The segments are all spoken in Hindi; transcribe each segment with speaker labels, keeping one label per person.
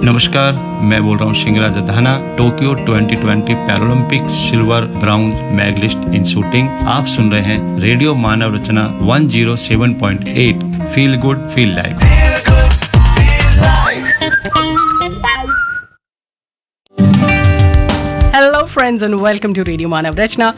Speaker 1: नमस्कार, मैं बोल रहा हूँ शिंगराज धाना। Tokyo 2020 Paralympic silver brown medallist इन शूटिंग। आप सुन रहे हैं radio Manav Rachna 107.8। Feel good feel live.
Speaker 2: Hello friends and welcome to radio Manav Rachna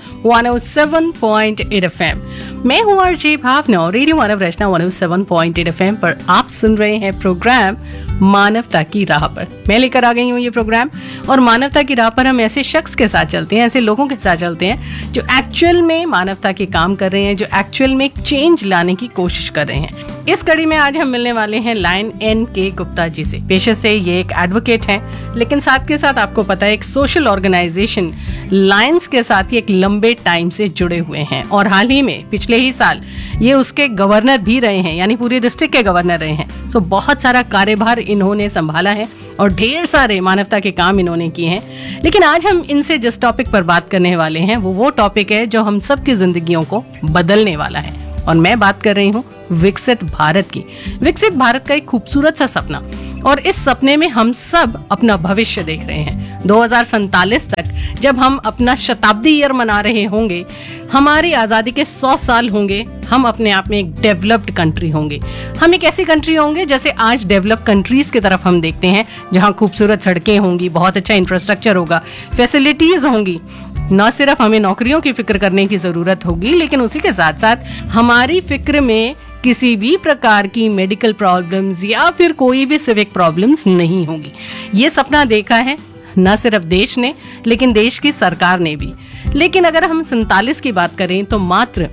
Speaker 2: 107.8 FM। मैं हूँ आरजे भावना और रेडियो मानव रचना 107.8 FM पर आप सुन रहे हैं प्रोग्राम मानवता की राह पर। मैं लेकर आ गई हूँ ये प्रोग्राम, और मानवता की राह पर हम ऐसे शख्स के साथ चलते हैं, ऐसे लोगों के साथ चलते हैं जो एक्चुअल में मानवता के काम कर रहे हैं, जो एक्चुअल में चेंज लाने की कोशिश कर रहे हैं। इस कड़ी में आज हम मिलने वाले हैं लायन N.K. गुप्ता जी से। पेशे से ये एक एडवोकेट हैं, लेकिन साथ के साथ आपको पता है एक सोशल ऑर्गेनाइजेशन लायंस के साथ ये एक लंबे टाइम से जुड़े हुए हैं, और हाल ही में पिछले ही साल ये उसके गवर्नर भी रहे हैं, यानी पूरे डिस्ट्रिक्ट के गवर्नर रहे हैं। सो बहुत सारा कार्यभार इन्होंने संभाला है और ढेर सारे मानवता के काम इन्होंने किए हैं। लेकिन आज हम इनसे जिस टॉपिक पर बात करने वाले हैं वो टॉपिक है जो हम सबकी जिंदगियों को बदलने वाला है, और मैं बात कर रही हूँ विकसित भारत की। विकसित भारत का एक खूबसूरत सा सपना, और इस सपने में हम सब अपना भविष्य देख रहे हैं। 2047 तक जब हम अपना शताब्दी ईयर मना रहे होंगे, हमारी आज़ादी के 100 साल होंगे, हम अपने आप में एक डेवलप्ड कंट्री होंगे। हम एक ऐसी कंट्री होंगे जैसे आज डेवलप कंट्रीज की तरफ हम देखते हैं, जहाँ खूबसूरत सड़कें होंगी, बहुत अच्छा इंफ्रास्ट्रक्चर होगा, फैसिलिटीज होंगी। न सिर्फ हमें नौकरियों की फिक्र करने की जरूरत होगी, लेकिन उसी के साथ साथ हमारी फिक्र में किसी भी प्रकार की मेडिकल प्रॉब्लम्स या फिर कोई भी सिविक प्रॉब्लम्स नहीं होगी। ये सपना देखा है न सिर्फ देश ने, लेकिन देश की सरकार ने भी। लेकिन अगर हम 47 की बात करें तो मात्र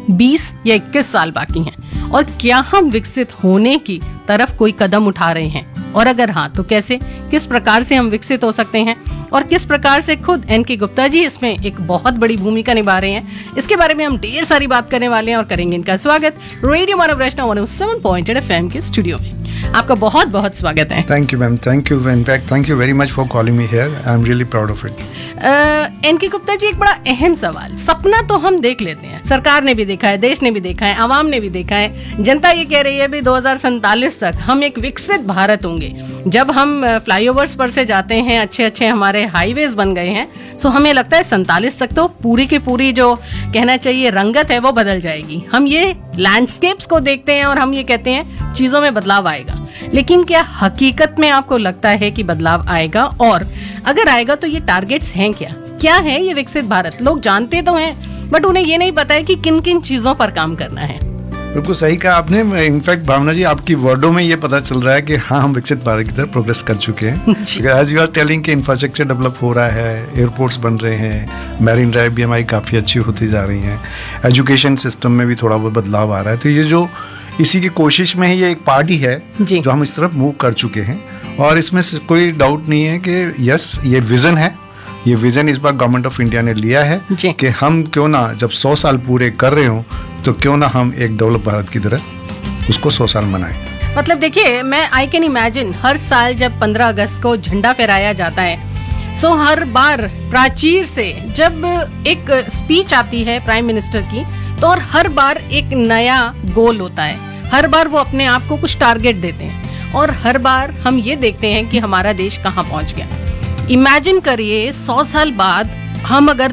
Speaker 2: 20 या 21 साल बाकी हैं, और क्या हम विकसित होने की तरफ कोई कदम उठा रहे हैं? और अगर हाँ तो कैसे, किस प्रकार से हम विकसित हो सकते हैं, और किस प्रकार से खुद N.K. गुप्ता जी इसमें एक बहुत बड़ी भूमिका निभा रहे हैं? इसके बारे में हम ढेर सारी बात करने वाले हैं और करेंगे इनका स्वागत रेडियो मानव रचना 107.8 FM के स्टूडियो में। आपका बहुत बहुत स्वागत है।
Speaker 3: Thank you ma'am, thank you. In fact thank you very much for calling me here. I am really proud of it.
Speaker 2: N.K. Gupta ji, एक बड़ा अहम सवाल। सपना तो हम देख लेते हैं, सरकार ने भी देखा है, देश ने भी देखा है, आवाम ने भी देखा है, जनता ये कह रही है भी 2047 तक हम एक विकसित भारत होंगे। जब हम फ्लाईओवर्स पर से जाते हैं, अच्छे अच्छे हमारे हाईवेज बन गए हैं, सो हमें लगता है 47 तक तो पूरी की पूरी जो कहना चाहिए रंगत है वो बदल जाएगी। हम ये लैंडस्केप्स को देखते हैं और हम ये कहते हैं चीजों में बदलाव आएगा, लेकिन क्या हकीकत में आपको लगता है कि बदलाव आएगा? और अगर आएगा तो ये टारगेट्स हैं क्या है ये विकसित भारत? लोग जानते तो हैं, बट उन्हें ये नहीं पता है कि किन किन चीजों पर काम करना है।
Speaker 3: बिल्कुल सही कहा आपने। इनफैक्ट भावना जी, आपकी वर्डों में ये पता चल रहा है कि हाँ, हम विकसित भारत की तरफ प्रोग्रेस कर चुके हैं। एज यू आर टेलिंग कि इंफ्रास्ट्रक्चर डेवलप हो रहा है, एयरपोर्ट्स बन रहे हैं, मैरीन ड्राइव भी हमारी काफ़ी अच्छी होती जा रही हैं, एजुकेशन सिस्टम में भी थोड़ा बहुत बदलाव आ रहा है। तो ये जो इसी की कोशिश में ही ये एक पार्टी है जो हम इस तरफ मूव कर चुके हैं, और इसमें कोई डाउट नहीं है कि यस, ये विजन है। ये विजन इस बार गवर्नमेंट ऑफ इंडिया ने लिया है कि हम क्यों ना, जब 100 साल पूरे कर रहे हो, तो क्यों ना हम एक डेवलप भारत की तरह उसको 100 साल मनाएं।
Speaker 2: मतलब देखिए, मैं आई कैन इमेजिन हर साल जब 15 अगस्त को झंडा फहराया जाता है, सो हर बार प्राचीर से जब एक स्पीच आती है प्राइम मिनिस्टर की, तो और हर बार एक नया गोल होता है। हर बार वो अपने आप को कुछ टारगेट देते हैं, और हर बार हम ये देखते हैं कि हमारा देश कहाँ पहुँच गया। इमेजिन करिए 100 साल बाद हम अगर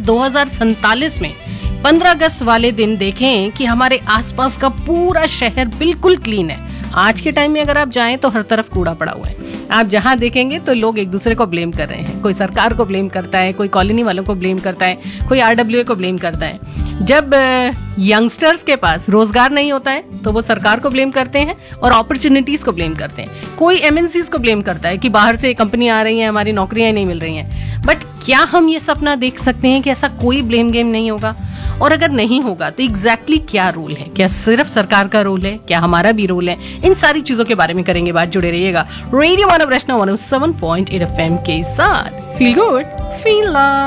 Speaker 2: 2047 में 15 अगस्त वाले दिन देखें कि हमारे आसपास का पूरा शहर बिल्कुल क्लीन है। आज के टाइम में अगर आप जाएं तो हर तरफ कूड़ा पड़ा हुआ है। आप जहां देखेंगे तो लोग एक दूसरे को ब्लेम कर रहे हैं। कोई सरकार को ब्लेम करता है, कोई कॉलोनी वालों को ब्लेम करता है, कोई RWA को ब्लेम करता है। जब यंगस्टर्स के पास रोजगार नहीं होता है तो वो सरकार को ब्लेम करते हैं और अपॉर्चुनिटीज को ब्लेम करते हैं। कोई MNCs को ब्लेम करता है कि बाहर से कंपनी आ रही हैं, हमारी नौकरियां नहीं मिल रही हैं। बट क्या हम ये सपना देख सकते हैं कि ऐसा कोई ब्लेम गेम नहीं होगा? और अगर नहीं होगा तो एग्जैक्टली क्या रोल है? क्या सिर्फ सरकार का रोल है? क्या हमारा भी रोल है? इन सारी चीजों के बारे में करेंगे बात। जुड़े रहिएगा रेडियो मानव रचना 107.8 FM के साथ। Feel good feel love.